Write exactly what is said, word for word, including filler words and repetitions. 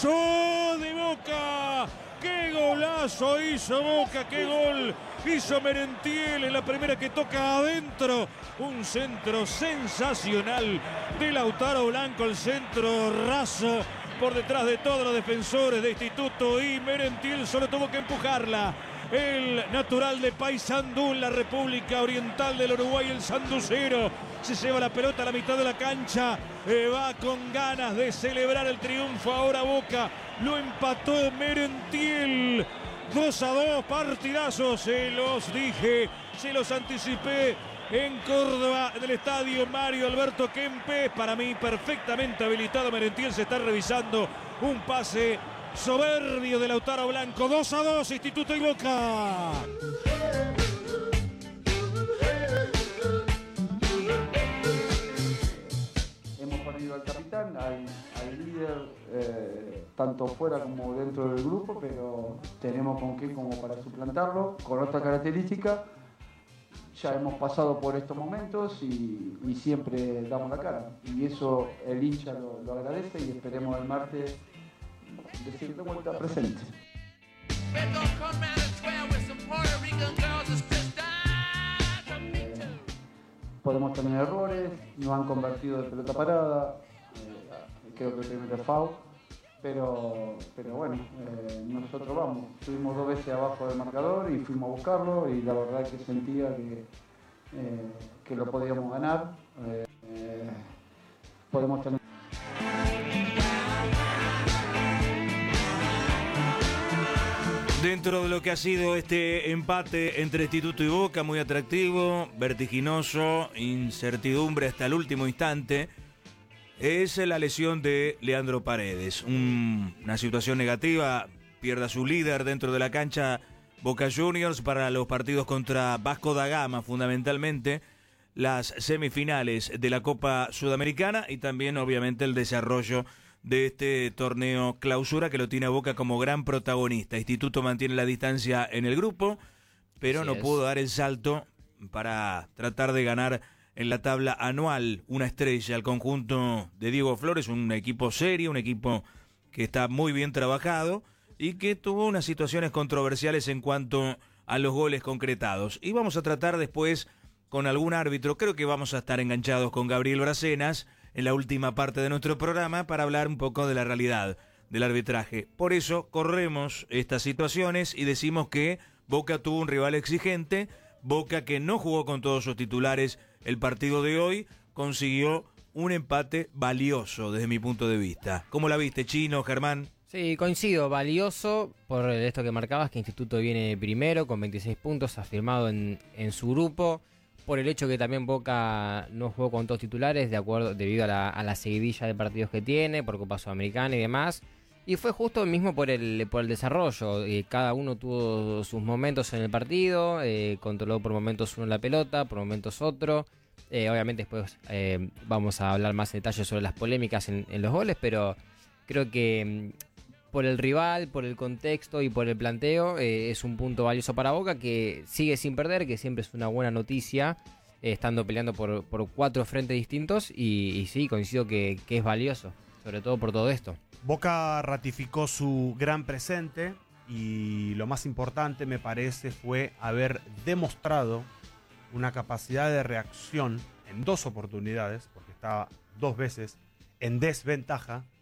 golazo de Boca. ¡Qué golazo hizo Boca! ¡Qué gol hizo Merentiel en la primera que toca adentro! Un centro sensacional de Lautaro Blanco, el centro raso por detrás de todos los defensores de Instituto, y Merentiel solo tuvo que empujarla. El natural de Paysandú, en la República Oriental del Uruguay, el sanducero, se lleva la pelota a la mitad de la cancha, eh, va con ganas de celebrar el triunfo. Ahora Boca lo empató Merentiel. dos a dos, partidazos, se los dije, se los anticipé en Córdoba, en el estadio Mario Alberto Kempes. Para mí perfectamente habilitado Merentiel, se está revisando un pase soberbio de Lautaro Blanco. dos a dos, Instituto y Boca. Hemos perdido al capitán, al, al líder, eh, tanto fuera como dentro del grupo, pero tenemos con qué como para suplantarlo, con otra característica. Ya hemos pasado por estos momentos y, y siempre damos la cara. Y eso el hincha lo, lo agradece, y esperemos el martes decir de vuelta presente. Eh, podemos tener errores, nos han convertido de pelota parada, eh, creo que el primer foul, pero, pero bueno, eh, nosotros vamos, estuvimos dos veces abajo del marcador y fuimos a buscarlo, y la verdad que sentía que, eh, que lo podíamos ganar. Eh, eh, podemos tener Dentro de lo que ha sido este empate entre Instituto y Boca, muy atractivo, vertiginoso, incertidumbre hasta el último instante, es la lesión de Leandro Paredes. Un, una situación negativa, pierde a su líder dentro de la cancha Boca Juniors para los partidos contra Vasco da Gama, fundamentalmente las semifinales de la Copa Sudamericana, y también obviamente el desarrollo de este torneo clausura, que lo tiene a Boca como gran protagonista. Instituto mantiene la distancia en el grupo, pero Así no es. pudo dar el salto para tratar de ganar en la tabla anual una estrella al conjunto de Diego Flores, un equipo serio, un equipo que está muy bien trabajado y que tuvo unas situaciones controversiales en cuanto a los goles concretados. Y vamos a tratar después con algún árbitro, creo que vamos a estar enganchados con Gabriel Bracenas en la última parte de nuestro programa para hablar un poco de la realidad del arbitraje. Por eso corremos estas situaciones y decimos que Boca tuvo un rival exigente, Boca, que no jugó con todos sus titulares el partido de hoy, consiguió un empate valioso desde mi punto de vista. ¿Cómo la viste, Chino, Germán? Sí, coincido, valioso por esto que marcabas, que Instituto viene primero con veintiséis puntos, afirmado en, en su grupo. Por el hecho que también Boca no jugó con todos titulares, de acuerdo, debido a la, a la seguidilla de partidos que tiene, por Copa Sudamericana y demás. Y fue justo mismo por el, por el desarrollo. Eh, cada uno tuvo sus momentos en el partido, eh, controló por momentos uno la pelota, por momentos otro. Eh, obviamente después eh, vamos a hablar más en detalle sobre las polémicas en, en los goles, pero creo que por el rival, por el contexto y por el planteo, eh, es un punto valioso para Boca, que sigue sin perder, que siempre es una buena noticia, eh, estando peleando por, por cuatro frentes distintos, y, y sí, coincido que, que es valioso, sobre todo por todo esto. Boca ratificó su gran presente, y lo más importante me parece fue haber demostrado una capacidad de reacción en dos oportunidades, porque estaba dos veces en desventaja,